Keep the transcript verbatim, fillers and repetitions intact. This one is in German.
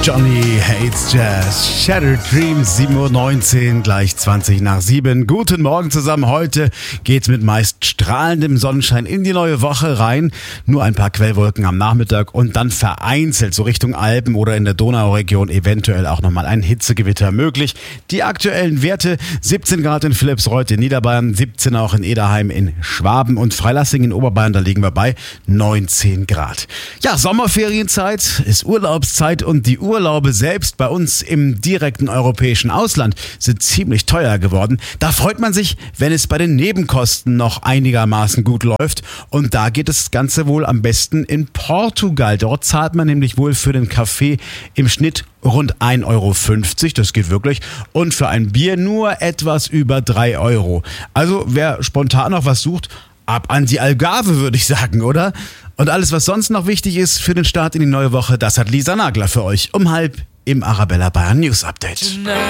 Johnny Hates Jazz, Shattered Dreams, sieben Uhr neunzehn, gleich zwanzig nach sieben. Guten Morgen zusammen. Heute geht's mit meist strahlendem Sonnenschein in die neue Woche rein. Nur ein paar Quellwolken am Nachmittag und dann vereinzelt so Richtung Alpen oder in der Donauregion eventuell auch nochmal ein Hitzegewitter möglich. Die aktuellen Werte: siebzehn Grad in Philippsreuth in Niederbayern, siebzehn auch in Ederheim in Schwaben und Freilassing in Oberbayern, da liegen wir bei neunzehn Grad. Ja, Sommerferienzeit ist Urlaubszeit und die Urlaube selbst bei uns im direkten europäischen Ausland sind ziemlich teuer geworden. Da freut man sich, wenn es bei den Nebenkosten noch einigermaßen gut läuft. Und da geht das Ganze wohl am besten in Portugal. Dort zahlt man nämlich wohl für den Kaffee im Schnitt rund ein Euro fünfzig, das geht wirklich. Und für ein Bier nur etwas über drei Euro. Also wer spontan noch was sucht, ab an die Algarve, würde ich sagen, oder? Und alles, was sonst noch wichtig ist für den Start in die neue Woche, das hat Lisa Nagler für euch um halb im Arabella Bayern News Update.